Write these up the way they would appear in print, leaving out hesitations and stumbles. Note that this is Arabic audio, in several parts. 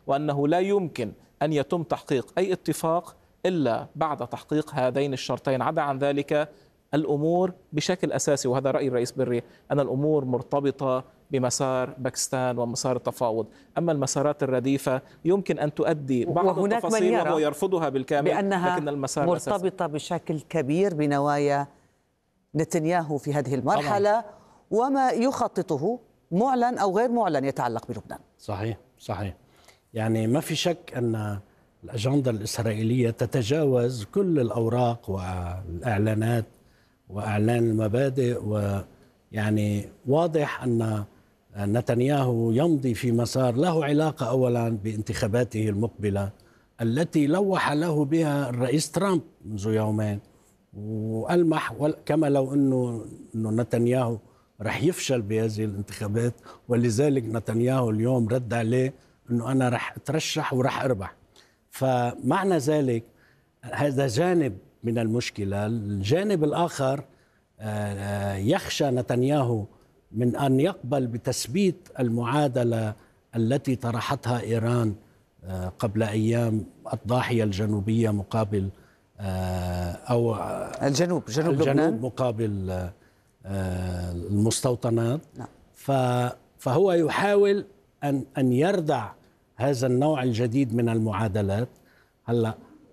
وأنه لا يمكن أن يتم تحقيق أي اتفاق إلا بعد تحقيق هذين الشرطين. عدا عن ذلك الأمور بشكل أساسي، وهذا رأي الرئيس بري، أن الأمور مرتبطة بمسار باكستان ومسار التفاوض. أما المسارات الرديفة يمكن أن تؤدي بعض التفاصيل وهو يرفضها بالكامل، بأنها لكن المسار مرتبطة بشكل كبير بنوايا نتنياهو في هذه المرحلة طبعا، وما يخططه معلن أو غير معلن يتعلق بلبنان. صحيح. يعني ما في شك أن الأجندة الإسرائيلية تتجاوز كل الأوراق والإعلانات وإعلان المبادئ، ويعني واضح أن نتنياهو يمضي في مسار له علاقة أولا بانتخاباته المقبلة التي لوح له بها الرئيس ترامب منذ يومين، وألمح كما لو أنه نتنياهو رح يفشل بهذه الانتخابات، ولذلك نتنياهو اليوم رد عليه أنه أنا رح أترشح ورح أربح. فمعنى ذلك هذا جانب من المشكلة. الجانب الآخر يخشى نتنياهو من أن يقبل بتثبيت المعادلة التي طرحتها إيران قبل أيام، الضاحية الجنوبية مقابل أو جنوب لبنان مقابل المستوطنات. فهو يحاول أن يردع هذا النوع الجديد من المعادلات. هلا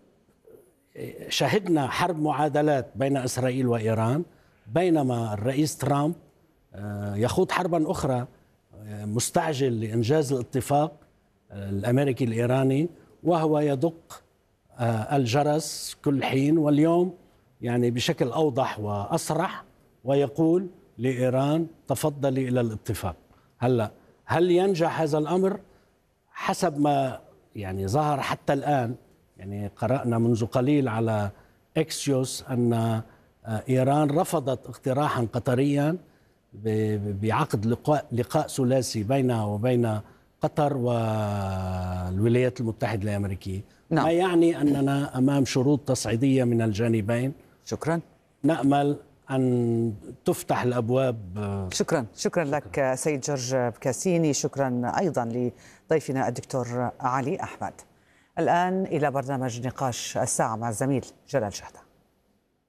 شهدنا حرب معادلات بين إسرائيل وإيران، بينما الرئيس ترامب يخوض حربا أخرى، مستعجل لإنجاز الاتفاق الأمريكي الإيراني، وهو يدق الجرس كل حين، واليوم يعني بشكل أوضح وأصرح ويقول لإيران تفضلي إلى الاتفاق. هل ينجح هذا الأمر؟ حسب ما يعني ظهر حتى الآن، يعني قرأنا منذ قليل على إكسيوس أن إيران رفضت اقتراحا قطريا بعقد لقاء ثلاثي بينها وبين قطر والولايات المتحدة الأمريكية. ما يعني أننا أمام شروط تصعيدية من الجانبين. شكرا. نأمل أن تفتح الأبواب. شكرا لك سيد جورج بكاسيني. شكرا أيضا لضيفنا الدكتور علي أحمد. الآن إلى برنامج نقاش الساعة مع الزميل جلال شهدة.